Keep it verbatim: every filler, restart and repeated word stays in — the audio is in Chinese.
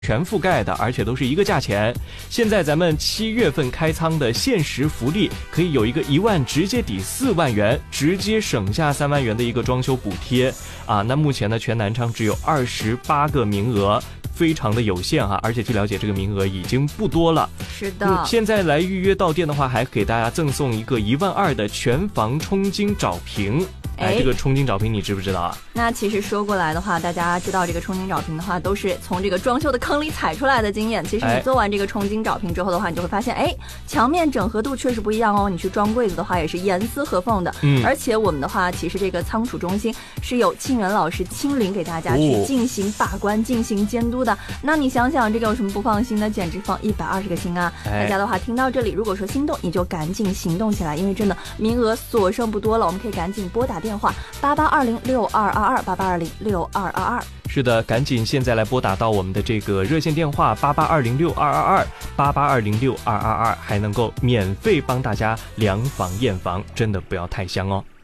全覆盖的，而且都是一个价钱。现在咱们七月份开仓的限时福利，可以有一个一万直接抵四万元，直接省下三万元的一个装修补贴啊。那目前呢，全南昌只有二十八个名额，非常的有限哈、啊，而且据了解，这个名额已经不多了。 是的、 嗯，现在来预约到店的话，还给大家赠送一个一万二的全房冲金找平。哎，这个冲金找平你知不知道啊？ 那其实说过来的话，大家知道这个冲金找平的话，都是从这个装修的坑里踩出来的经验。其实你做完这个冲金找平之后的话，你就会发现，哎，墙面整合度确实不一样哦。你去装柜子的话，也是严丝合缝的。嗯，而且我们的话，其实这个仓储中心是有沁园老师亲临给大家去进行把关、进行监督的。那你想想，这个有什么不放心的？简直放一百二十个心啊！大家的话听到这里，如果说心动，你就赶紧行动起来，因为真的名额所剩不多了，我们可以赶紧拨打电话八八二零六二二二八八二零六二二二。 是的，赶紧现在来拨打到我们的这个热线电话八八二零六二二二八八二零六二二二，还能够免费帮大家量房验房，真的不要太香哦。